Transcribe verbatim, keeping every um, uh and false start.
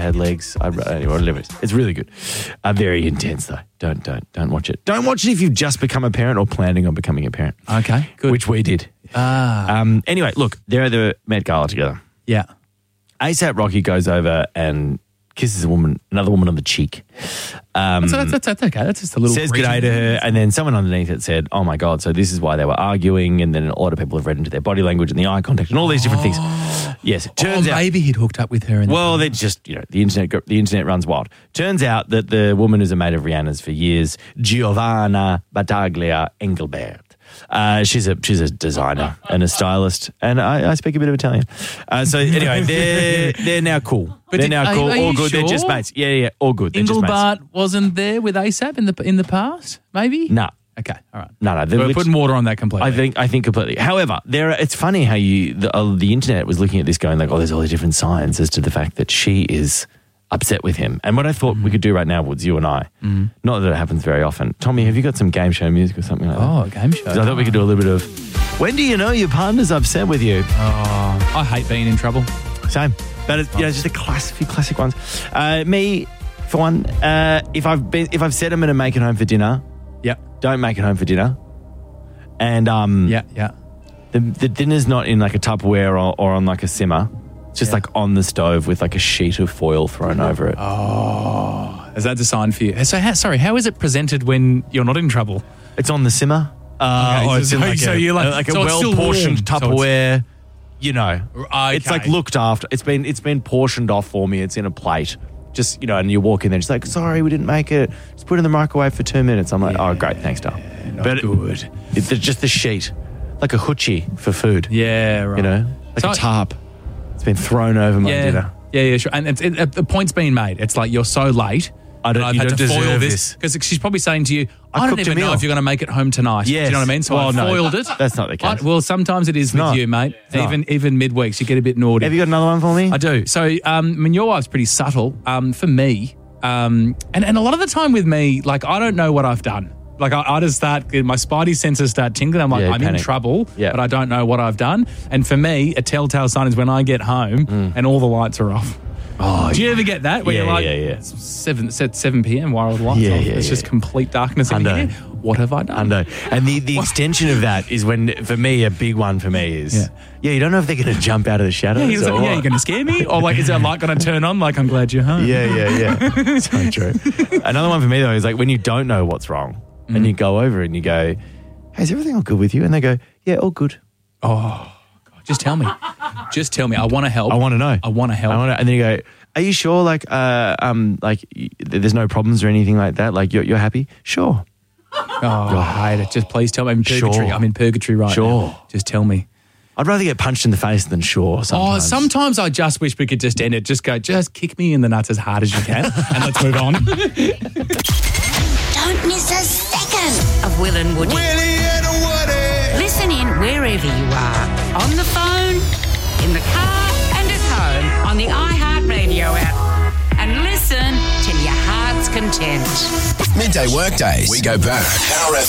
had legs. I, anyway, whatever it is. It's really good. Uh, very intense though. Don't don't don't watch it. Don't watch it if you've just become a parent or planning on becoming a parent. Okay, good. Which we did. Ah. Um. Anyway, look, they're at the Met Gala together. Yeah. ASAP Rocky goes over and kisses a woman, another woman on the cheek. Um, so that's, that's, that's okay. That's just a little. Says greeting. g'day to her, and then someone underneath it said, "Oh my God!" So this is why they were arguing, and then a lot of people have read into their body language and the eye contact and all these different things. Yes, it turns oh, out maybe he'd hooked up with her. In well, they just you know the internet the internet runs wild. Turns out that the woman is a mate of Rihanna's for years, Giovanna Battaglia Engelbert. Uh, she's a she's a designer and a stylist, and I, I speak a bit of Italian. Uh, so anyway, they're they're now cool. But they're did, now are, cool, are all you good. Sure? They're just mates. Yeah, yeah, all good. They're just mates. Engelbart wasn't there with ASAP in the in the past, maybe. No, Okay, all right. no, no. We're which- putting water on that completely. I think I think completely. However, there are, it's funny how you the, uh, the internet was looking at this, going like, oh, there's all these different signs as to the fact that she is upset with him. And what I thought mm. we could do right now was you and I. Mm. Not that it happens very often. Tommy, have you got some game show music or something like that? Oh, game show. 'Cause I thought we could do a little bit of, when do you know your partner's upset with you? Oh, I hate being in trouble. Same. But it's, you know, just a class, few classic ones. Uh, me, for one, uh, if I've been, if I've said I'm going to make it home for dinner, Yeah. don't make it home for dinner. And um, Yeah, yeah. the the dinner's not in like a Tupperware or, or on like a simmer. It's just Yeah. like on the stove with like a sheet of foil thrown over it. Oh, is that a sign for you? So, how, sorry, how is it presented when you're not in trouble? It's on the simmer. Uh, Okay, or it's so- in like so a, you're like- like a so it's still well-portioned warm. So Tupperware. You know, Okay. it's like looked after. It's been it's been portioned off for me. It's in a plate. Just, you know, and you walk in there, just like, sorry, we didn't make it. Just put it in the microwave for two minutes. I'm like, oh, great, thanks, Dale. Not But good. It, it's just the sheet, like a hoochie for food. Yeah, right. You know, like So- a tarp. It's been thrown over my Yeah, dinner. yeah, yeah, sure. And it's, it, it, the point's been made. It's like you're so late. I don't- and I've you had don't to foil deserve this this. because she's probably saying to you, I "I, don't cooked a even know meal." if you're going to make it home tonight." Yes. Do you know what I mean? So Well, I no, foiled it. that's not the case. I- well, sometimes it is with not. you, mate. It's not. Even even midweeks, you get a bit naughty. Have you got another one for me? I do. So, um, I mean, your wife's pretty subtle. Um, for me, um, and and a lot of the time with me, like I don't know what I've done. Like I, I just start, my spidey senses start tingling. I'm like, Yeah, I'm panic. in trouble, Yeah. but I don't know what I've done. And for me, a telltale sign is when I get home Mm. and all the lights are off. Oh, Do you ever get that where Yeah, you're like, yeah, yeah. it's seven, it's at seven p.m. Why are all the lights Yeah, off? yeah, it's yeah. just complete darkness in Hundo. here. What have I done? I know. And the, the extension of that is when, for me, a big one for me is, Yeah. yeah, you don't know if they're going to jump out of the shadows. Yeah, he's like, or yeah, what. you're going to scare me? Or like, is that light going to turn on? Like, I'm glad you're home. Yeah, yeah, yeah. So true. Another one for me, though, is like when you don't know what's wrong Mm. and you go over and you go, hey, is everything all good with you? And they go, yeah, all good. Oh, God, just tell me. Just tell me. I want to help. I want to know. I want to help. I want to, and then you go, are you sure? Like, uh, um, like y- there's no problems or anything like that? Like, you're, you're happy? Sure. Oh, I hate it. Just please tell me. I'm in purgatory. Sure. I'm in purgatory right Sure. now. Just tell me. I'd rather get punched in the face than sure sometimes. Oh, sometimes I just wish we could just end it. Just go, just kick me in the nuts as hard as you can and let's move on. Don't miss a second of Will and Woody. Willie and Woody. Listen in wherever you are. On the phone, in the car, and at home on the iHeartRadio app. And listen till your heart's content. Midday workdays. We go back. Power F